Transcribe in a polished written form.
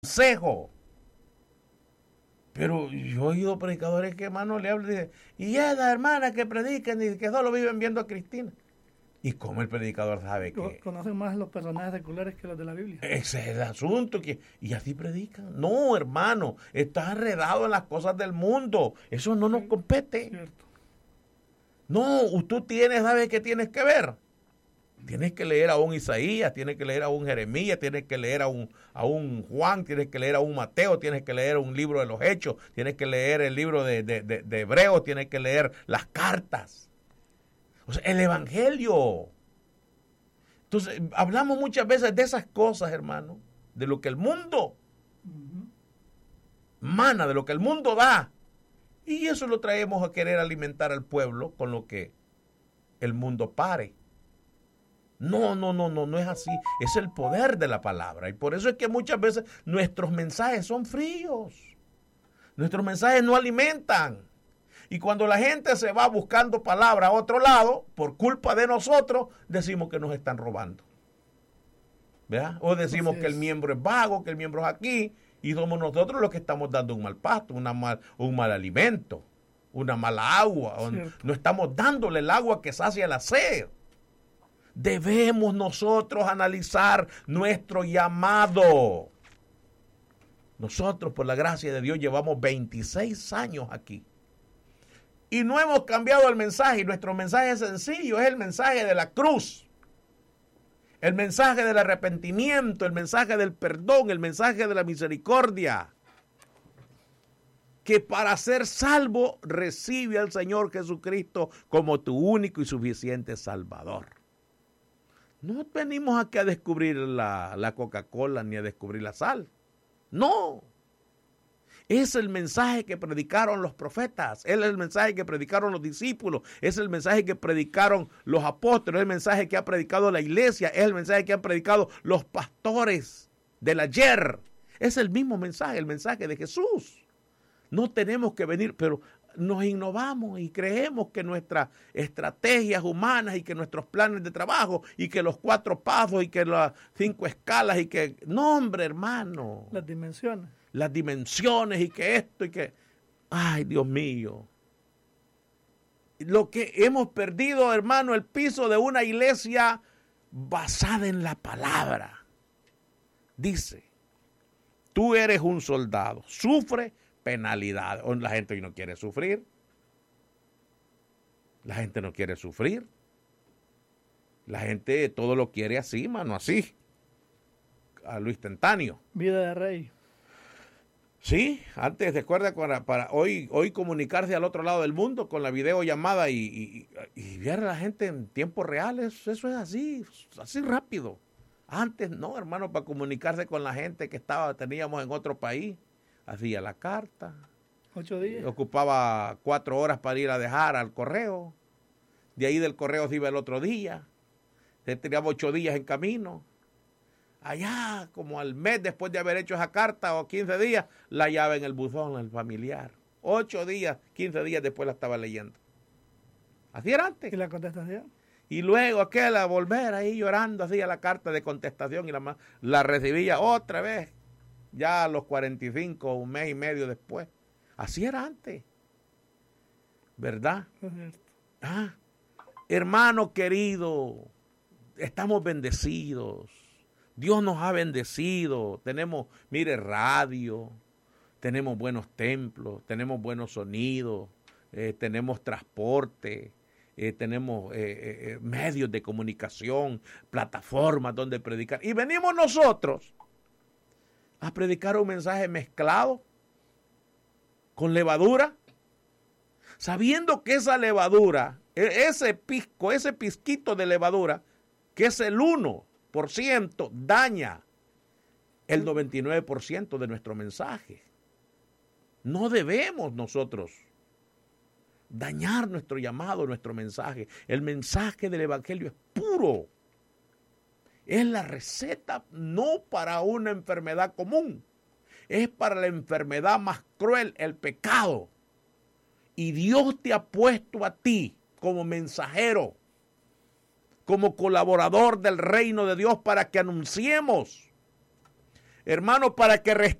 consejo. Pero yo he oído predicadores que, hermano, le hablan y dicen, y esas hermanas que predican y que solo viven viendo a Cristina. ¿Y cómo el predicador sabe que conocen más los personajes seculares que los de la Biblia? Ese es el asunto. Y así predican. No, hermano, estás enredado en las cosas del mundo. Eso no nos compete. Cierto. No, tú ¿sabes qué tienes que ver? Tienes que leer a un Isaías, tienes que leer a un Jeremías, tienes que leer a un Juan, tienes que leer a un Mateo, tienes que leer un libro de los Hechos, tienes que leer el libro de Hebreos, tienes que leer las cartas. O sea, el Evangelio. Entonces, hablamos muchas veces de esas cosas, hermano, de lo que el mundo mana, de lo que el mundo da. Y eso lo traemos a querer alimentar al pueblo con lo que el mundo pare. No es así. Es el poder de la palabra. Y por eso es que muchas veces nuestros mensajes son fríos. Nuestros mensajes no alimentan. Y cuando la gente se va buscando palabra a otro lado, por culpa de nosotros, decimos que nos están robando. ¿Verdad? O decimos que el miembro es vago, que el miembro es aquí, y somos nosotros los que estamos dando un mal pasto, un mal alimento, una mala agua. No estamos dándole el agua que sacia la sed. Debemos nosotros analizar nuestro llamado. Nosotros, por la gracia de Dios, llevamos 26 años aquí. Y no hemos cambiado el mensaje. Y nuestro mensaje es sencillo, es el mensaje de la cruz. El mensaje del arrepentimiento, el mensaje del perdón, el mensaje de la misericordia. Que para ser salvo, recibe al Señor Jesucristo como tu único y suficiente Salvador. No venimos aquí a descubrir la Coca-Cola ni a descubrir la sal. No. Es el mensaje que predicaron los profetas, es el mensaje que predicaron los discípulos, es el mensaje que predicaron los apóstoles, es el mensaje que ha predicado la iglesia, es el mensaje que han predicado los pastores del ayer. Es el mismo mensaje, el mensaje de Jesús. No tenemos que venir, pero nos innovamos y creemos que nuestras estrategias humanas y que nuestros planes de trabajo y que los 4 pasos y que las 5 escalas y que... No, hombre, hermano. Las dimensiones y que esto y que... Ay, Dios mío. Lo que hemos perdido, hermano, el piso de una iglesia basada en la palabra. Dice, tú eres un soldado, sufre penalidad. La gente no quiere sufrir. La gente no quiere sufrir. La gente todo lo quiere así, mano, así. A lo instantáneo. Vida de rey. Sí, antes, recuerda, para hoy comunicarse al otro lado del mundo con la videollamada y ver a la gente en tiempo real, eso es así rápido. Antes no, hermano, para comunicarse con la gente que teníamos en otro país, hacía la carta. 8 días. Ocupaba 4 horas para ir a dejar al correo. De ahí del correo se iba el otro día. Teníamos 8 días en camino. Allá, como al mes después de haber hecho esa carta o 15 días, la llave en el buzón, el familiar. 8 días, 15 días después la estaba leyendo. Así era antes. ¿Y la contestación? Y luego aquel a volver ahí llorando, hacía la carta de contestación y la recibía otra vez, ya a los 45, un mes y medio después. Así era antes. ¿Verdad? Hermano querido, estamos bendecidos. Dios nos ha bendecido, tenemos, mire, radio, tenemos buenos templos, tenemos buenos sonidos, tenemos transporte, tenemos medios de comunicación, plataformas donde predicar. Y venimos nosotros a predicar un mensaje mezclado con levadura, sabiendo que esa levadura, ese pizquito de levadura, que es el 1%, daña el 99% de nuestro mensaje. No debemos nosotros dañar nuestro llamado, nuestro mensaje. El mensaje del Evangelio es puro. Es la receta no para una enfermedad común, es para la enfermedad más cruel, el pecado. Y Dios te ha puesto a ti como mensajero, como colaborador del reino de Dios para que anunciemos hermano, para que